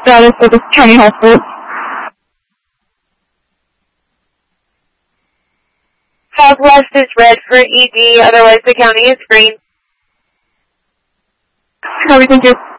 status for this county hospital. Southwest is red for ED, otherwise the county is green. Copy, thank you.